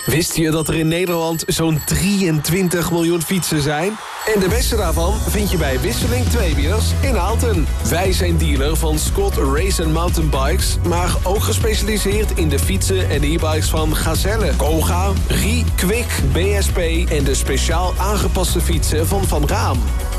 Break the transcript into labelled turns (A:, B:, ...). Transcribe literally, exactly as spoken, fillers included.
A: Wist je dat er in Nederland zo'n drieëntwintig miljoen fietsen zijn? En de beste daarvan vind je bij Wisseling Tweewielers in Aalten. Wij zijn dealer van Scott Race and Mountain Bikes, maar ook gespecialiseerd in de fietsen en e-bikes van Gazelle, Koga, Rie, Kwik, B S P en de speciaal aangepaste fietsen van Van Raam.